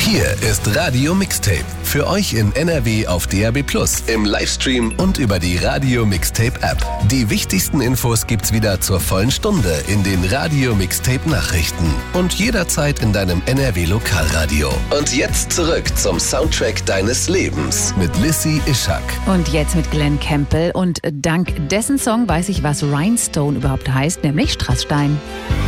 Hier ist Radio Mixtape. Für euch in NRW auf DAB+, im Livestream und über die Radio Mixtape App. Die wichtigsten Infos gibt's wieder zur vollen Stunde in den Radio Mixtape Nachrichten und jederzeit in deinem NRW Lokalradio. Und jetzt zurück zum Soundtrack deines Lebens mit Lissy Ischak. Und jetzt mit Glenn Campbell und dank dessen Song weiß ich, was Rhinestone überhaupt heißt, nämlich Strassstein.